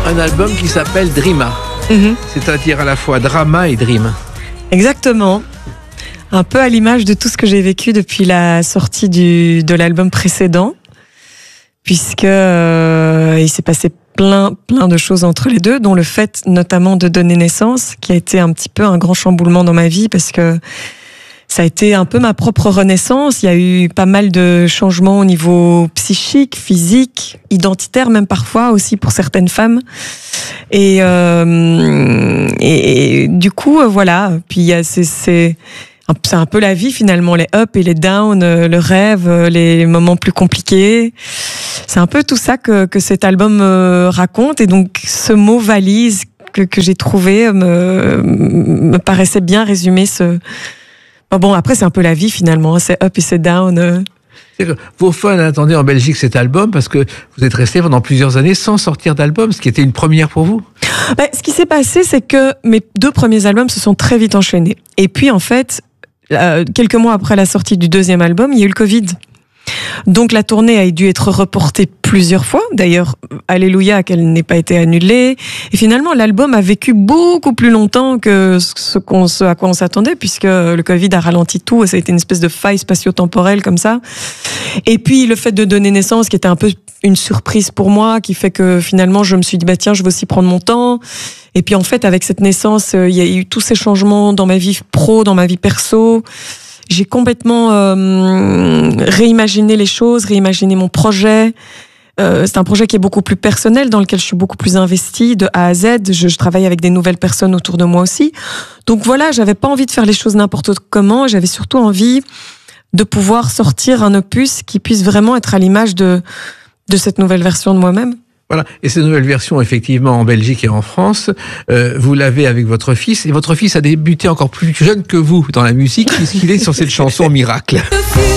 Un album qui s'appelle Dreama, c'est-à-dire à la fois drama et dream. Exactement. Un peu à l'image de tout ce que j'ai vécu depuis la sortie de l'album précédent, puisque il s'est passé plein de choses entre les deux, dont le fait notamment de donner naissance, qui a été un petit peu un grand chamboulement dans ma vie, parce que ça a été un peu ma propre renaissance. Il y a eu pas mal de changements au niveau psychique, physique, identitaire même parfois aussi pour certaines femmes. Et du coup, voilà. Puis c'est un peu la vie finalement, les ups et les downs, le rêve, les moments plus compliqués. C'est un peu tout ça que cet album raconte. Et donc ce mot valise que j'ai trouvé me paraissait bien résumer ce... Bon, après, c'est un peu la vie, finalement. C'est up et c'est down. Vos fans attendaient en Belgique cet album parce que vous êtes resté pendant plusieurs années sans sortir d'album, ce qui était une première pour vous. Ce qui s'est passé, c'est que mes 2 premiers albums se sont très vite enchaînés. Et puis, en fait, quelques mois après la sortie du 2e album, il y a eu le Covid. Donc la tournée a dû être reportée plusieurs fois. D'ailleurs, alléluia qu'elle n'ait pas été annulée. Et finalement, l'album a vécu beaucoup plus longtemps que ce à quoi on s'attendait, puisque le Covid a ralenti tout. Ça a été une espèce de faille spatio-temporelle comme ça. Et puis le fait de donner naissance, qui était un peu une surprise pour moi, qui fait que finalement je me suis dit tiens, je vais aussi prendre mon temps. Et puis en fait, avec cette naissance, il y a eu tous ces changements dans ma vie pro, dans ma vie perso. J'ai complètement réimaginé les choses, réimaginé mon projet. C'est un projet qui est beaucoup plus personnel, dans lequel je suis beaucoup plus investie de A à Z. Je travaille avec des nouvelles personnes autour de moi aussi. Donc voilà, j'avais pas envie de faire les choses n'importe comment. J'avais surtout envie de pouvoir sortir un opus qui puisse vraiment être à l'image de cette nouvelle version de moi-même. Voilà. Et cette nouvelle version, effectivement, en Belgique et en France, vous l'avez avec votre fils. Et votre fils a débuté encore plus jeune que vous dans la musique, puisqu'il est sur cette chanson Miracle.